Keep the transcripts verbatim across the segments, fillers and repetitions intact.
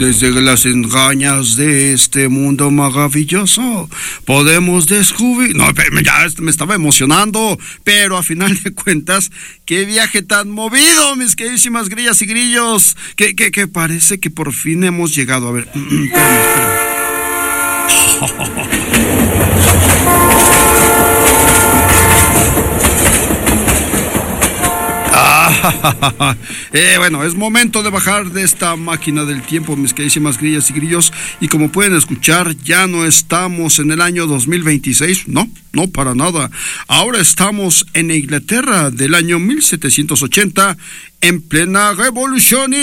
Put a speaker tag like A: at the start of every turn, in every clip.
A: Desde las entrañas de este mundo maravilloso podemos descubrir... No, ya me estaba emocionando, pero a final de cuentas, qué viaje tan movido, mis queridísimas grillas y grillos, que, que, que parece que por fin hemos llegado. A ver, espérame, espérame. Ah, eh, bueno, es momento de bajar de esta máquina del tiempo, mis queridísimas grillas y grillos, y como pueden escuchar, ya no estamos en el año dos mil veintiséis, no, no para nada. Ahora estamos en Inglaterra del año mil setecientos ochenta, en plena revolución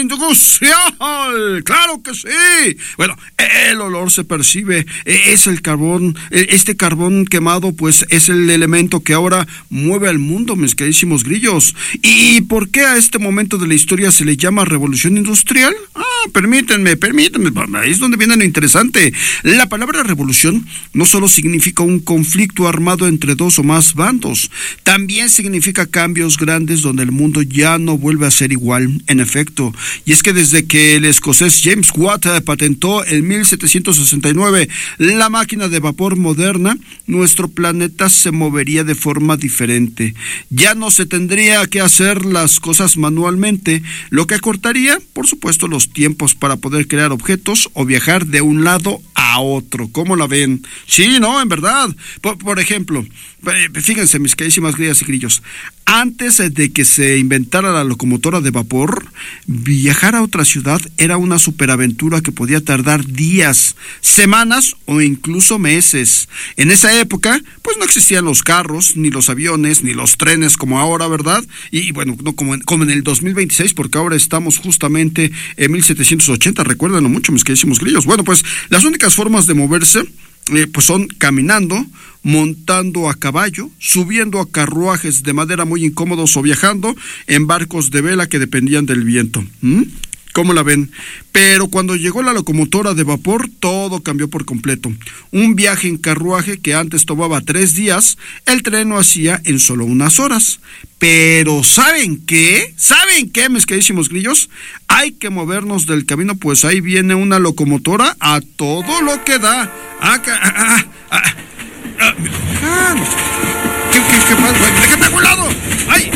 A: industrial. ¡Claro que sí! Bueno, el olor se percibe, es el carbón, este carbón quemado, pues es el elemento que ahora mueve al mundo, mis queridísimos grillos. ¿Y por qué a este momento de la historia se le llama revolución industrial? Ah, permítanme, permítanme, ahí es donde viene lo interesante. La palabra revolución no solo significa un conflicto armado entre dos o más bandos, también significa cambios grandes donde el mundo ya no vuelve a ser igual, en efecto. Y es que desde que el escocés James Watt patentó en mil setecientos sesenta y nueve la máquina de vapor moderna, nuestro planeta se movería de forma diferente. Ya no se tendría que hacer las cosas manualmente, lo que acortaría, por supuesto, los tiempos para poder crear objetos o viajar de un lado a otro. ¿Cómo la ven? Sí, no, en verdad. Por, por ejemplo, fíjense, mis queridísimas grillas y grillos, antes de que se inventara la locomotora de vapor, viajar a otra ciudad era una superaventura que podía tardar días, semanas o incluso meses. En esa época, pues no existían los carros, ni los aviones, ni los trenes como ahora, ¿verdad? Y, y bueno, no como en, como en el dos mil veintiséis, porque ahora estamos justamente en mil setecientos ochenta, recuérdenlo mucho, mis queridísimos grillos. Bueno, pues las únicas formas de moverse Eh, pues son caminando, montando a caballo, subiendo a carruajes de madera muy incómodos o viajando en barcos de vela que dependían del viento. ¿Mm? ¿Cómo la ven? Pero cuando llegó la locomotora de vapor, todo cambió por completo. Un viaje en carruaje que antes tomaba tres días, el tren lo hacía en solo unas horas. Pero ¿saben qué? ¿Saben qué, mis queridísimos grillos? Hay que movernos del camino, pues ahí viene una locomotora a todo lo que da. Ah, ah, ah, ah, ah, ah. ¿Qué, qué, qué pasa? ¡Déjate a un lado! ¡Ay!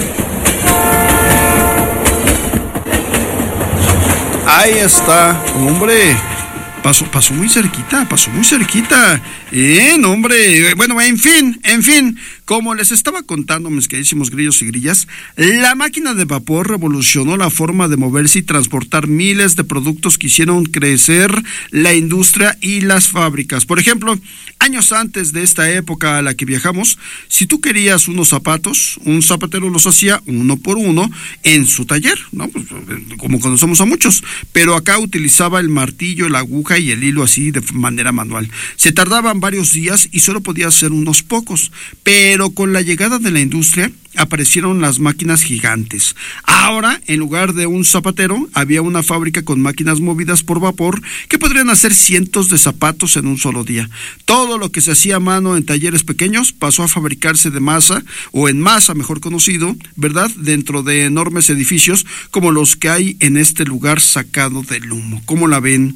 A: Ahí está, hombre, pasó, pasó muy cerquita, pasó muy cerquita, eh, hombre, bueno, en fin, en fin, como les estaba contando, mis queridísimos grillos y grillas, la máquina de vapor revolucionó la forma de moverse y transportar miles de productos que hicieron crecer la industria y las fábricas. Por ejemplo, años antes de esta época a la que viajamos, si tú querías unos zapatos, un zapatero los hacía uno por uno en su taller, ¿no? Pues, como conocemos a muchos, pero acá utilizaba el martillo, la aguja y el hilo así de manera manual. Se tardaban varios días y solo podía hacer unos pocos, pero Pero con la llegada de la industria aparecieron las máquinas gigantes. Ahora, en lugar de un zapatero, había una fábrica con máquinas movidas por vapor que podrían hacer cientos de zapatos en un solo día. Todo lo que se hacía a mano en talleres pequeños pasó a fabricarse de masa, o en masa mejor conocido, ¿verdad?, dentro de enormes edificios como los que hay en este lugar sacado del humo. ¿Cómo la ven?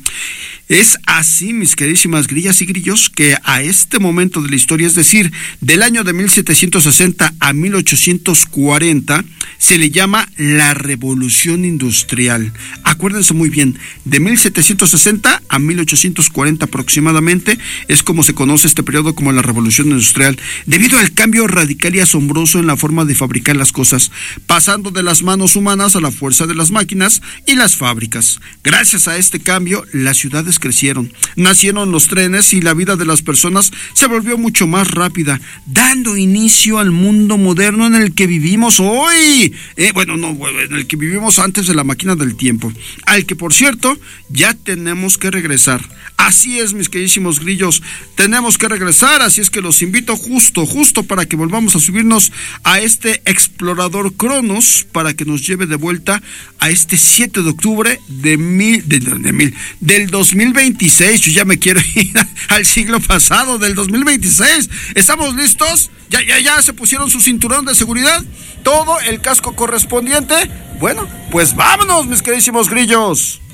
A: Es así, mis queridísimas grillas y grillos, que a este momento de la historia, es decir, del año de mil setecientos sesenta a mil ochocientos cuarenta, se le llama la Revolución Industrial. Acuérdense muy bien, de mil setecientos sesenta a mil ochocientos cuarenta aproximadamente es como se conoce este periodo como la Revolución Industrial, debido al cambio radical y asombroso en la forma de fabricar las cosas, pasando de las manos humanas a la fuerza de las máquinas y las fábricas. Gracias a este cambio, las ciudades crecieron, nacieron los trenes y la vida de las personas se volvió mucho más rápida, dando inicio al mundo moderno en el que vivimos hoy. Eh, bueno, no, en el que vivimos antes de la máquina del tiempo, al que, por cierto, ya tenemos que regresar. Así es, mis queridísimos grillos, tenemos que regresar, así es que los invito justo, justo para que volvamos a subirnos a este explorador Cronos, para que nos lleve de vuelta a este siete de octubre de mil, de, de mil, del dos mil veintiséis. Yo ya me quiero ir al siglo pasado, del dos mil veintiséis. ¿Estamos listos? ¿Ya, ya, ya se pusieron su cinturón de seguridad? ¿Todo el casco correspondiente? Bueno, pues vámonos, mis queridísimos grillos.